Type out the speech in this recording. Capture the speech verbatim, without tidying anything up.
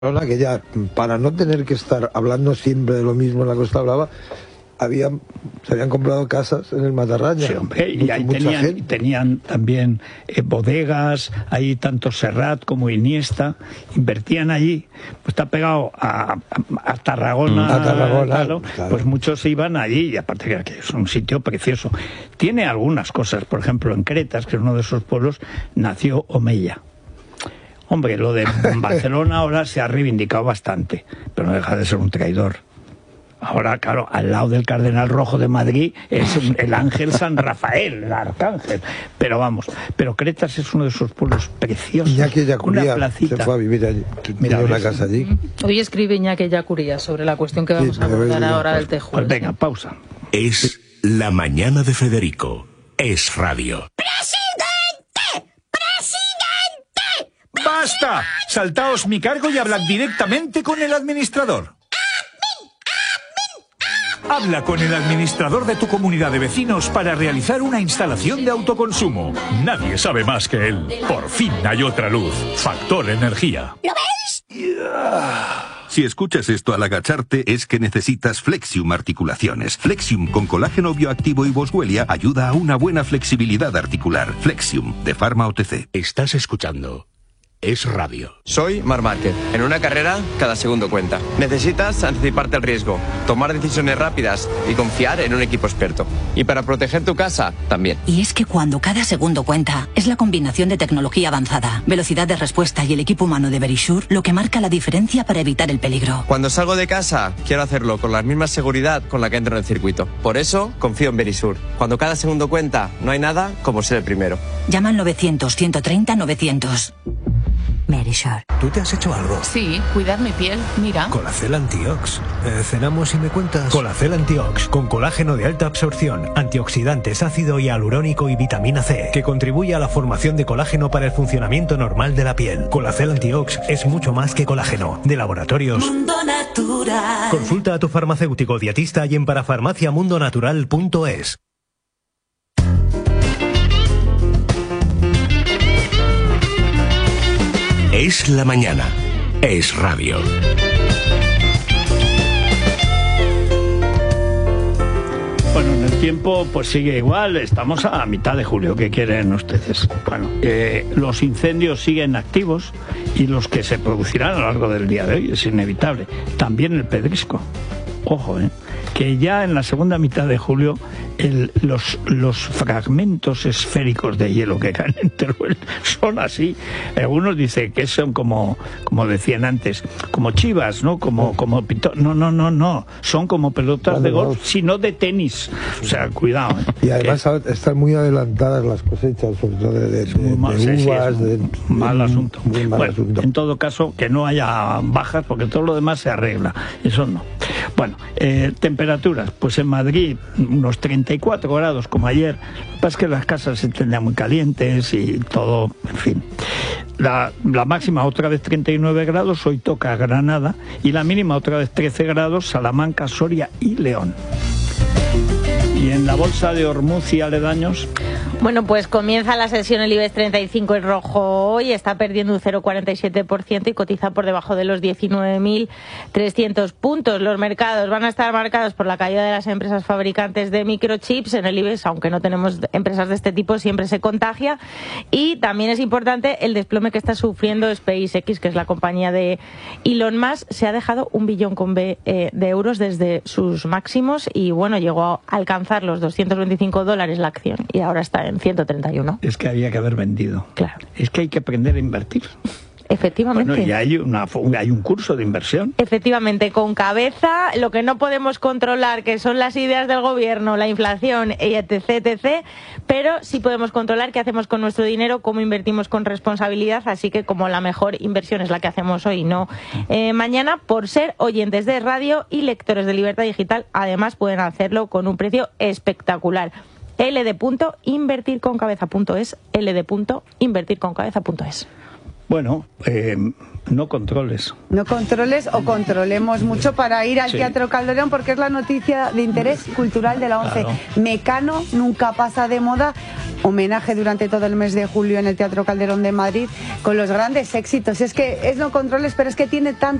que ya, para no tener que estar hablando siempre de lo mismo en la Costa Brava, habían, se habían comprado casas en el Matarraña. Sí, hombre, y ahí tenían, tenían también eh, bodegas, ahí tanto Serrat como Iniesta, invertían allí, pues está pegado a, a, a Tarragona, a Tarragona claro, claro. Pues muchos iban allí, y aparte que, que es un sitio precioso. Tiene algunas cosas, por ejemplo, en Cretas, que es uno de esos pueblos, nació Omeya. Hombre, lo de Barcelona ahora se ha reivindicado bastante, pero no deja de ser un traidor. Ahora, claro, al lado del Cardenal Rojo de Madrid es el ángel San Rafael, el arcángel. Pero vamos, pero Cretas es uno de esos pueblos preciosos. Iñaki Ellacuría una placita. se fue a vivir allí, Mira, tiene una casa allí. Hoy escribe Iñaki Ellacuría sobre la cuestión que vamos sí, a abordar ahora del Tejo. Pues venga, pausa. Es La Mañana de Federico. Es radio. ¡Basta! Saltaos mi cargo y hablad directamente con el administrador. Habla con el administrador de tu comunidad de vecinos para realizar una instalación de autoconsumo. Nadie sabe más que él. Por fin hay otra luz. Factor Energía. ¿Lo veis? Yeah. Si escuchas esto al agacharte es que necesitas Flexium Articulaciones. Flexium con colágeno bioactivo y boswellia ayuda a una buena flexibilidad articular. Flexium de Pharma O T C. Estás escuchando Es Radio. Soy Marc Márquez. En una carrera, cada segundo cuenta. Necesitas anticiparte al riesgo, tomar decisiones rápidas y confiar en un equipo experto. Y para proteger tu casa, también. Y es que cuando cada segundo cuenta, es la combinación de tecnología avanzada, velocidad de respuesta y el equipo humano de Verisure lo que marca la diferencia para evitar el peligro. Cuando salgo de casa, quiero hacerlo con la misma seguridad con la que entro en el circuito. Por eso, confío en Verisure. Cuando cada segundo cuenta, no hay nada como ser el primero. Llama al novecientos, ciento treinta, novecientos. Verisure. ¿Tú te has hecho algo? Sí, cuidar mi piel, mira. Colacel Antiox. Eh, cenamos y me cuentas. Colacel Antiox, con colágeno de alta absorción, antioxidantes, ácido hialurónico y vitamina C, que contribuye a la formación de colágeno para el funcionamiento normal de la piel. Colacel Antiox es mucho más que colágeno. De laboratorios Mundo Natural. Consulta a tu farmacéutico dietista y en parafarmacia mundo natural punto es. Es la mañana. Es radio. Bueno, en el tiempo pues sigue igual, estamos a mitad de julio, ¿qué quieren ustedes? Bueno, eh, los incendios siguen activos y los que se producirán a lo largo del día de hoy, es inevitable. También el pedrisco, ojo, ¿eh? Que ya en la segunda mitad de julio el, los, los fragmentos esféricos de hielo que caen en Teruel son así. Algunos dicen que son como, como decían antes, como chivas, ¿no? Como, como pito... No, no, no, no. Son como pelotas vale, de golf, no. Sino de tenis. O sea, cuidado. ¿eh? Y además que... están muy adelantadas las cosechas, sobre todo de, de, de, mal, de sí, uvas. Sí, de, mal de, asunto. Muy mal bueno, asunto. En todo caso, que no haya bajas, porque todo lo demás se arregla. Eso no. Bueno, eh, temperaturas, pues en Madrid unos treinta y cuatro grados como ayer. Lo que pasa es que las casas se tendrían muy calientes y todo, en fin. La, la máxima otra vez treinta y nueve grados, hoy toca Granada, y la mínima otra vez trece grados, Salamanca, Soria y León. Y en la bolsa de Ormuz y aledaños... Bueno, pues comienza la sesión el IBEX treinta y cinco en rojo hoy, está perdiendo un cero coma cuarenta y siete por ciento y cotiza por debajo de los diecinueve mil trescientos puntos. Los mercados van a estar marcados por la caída de las empresas fabricantes de microchips. En el IBEX, aunque no tenemos empresas de este tipo, siempre se contagia. Y también es importante el desplome que está sufriendo SpaceX, que es la compañía de Elon Musk. Se ha dejado un billón con B eh, de euros desde sus máximos y, bueno, llegó a alcanzar los doscientos veinticinco dólares la acción y ahora está en ciento treinta y uno. Es que había que haber vendido. Claro. Es que hay que aprender a invertir. Efectivamente. Bueno, y hay, una, hay un curso de inversión. Efectivamente, con cabeza, lo que no podemos controlar, que son las ideas del gobierno, la inflación, etc, etcétera, pero sí podemos controlar qué hacemos con nuestro dinero, cómo invertimos con responsabilidad, así que como la mejor inversión es la que hacemos hoy, no eh, mañana, por ser oyentes de radio y lectores de Libertad Digital, además pueden hacerlo con un precio espectacular. L D punto invertir con cabeza punto es, L D punto invertir con cabeza punto es. Bueno, eh, No controles. No controles o controlemos mucho para ir al Sí. Teatro Calderón, porque es la noticia de interés cultural de la ONCE. Claro. Mecano nunca pasa de moda. Homenaje durante todo el mes de julio en el Teatro Calderón de Madrid con los grandes éxitos. Es que es no controles, pero es que tiene tanto